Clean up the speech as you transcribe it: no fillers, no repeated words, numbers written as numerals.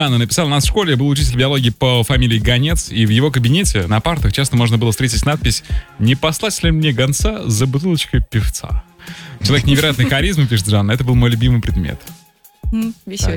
Анна написала, у нас в школе был учитель биологии по фамилии Гонец, и в его кабинете на партах часто можно было встретить надпись «Не послать ли мне гонца за бутылочкой певца?» Человек невероятной харизмы, пишет Жанна, это был мой любимый предмет. Веселенько.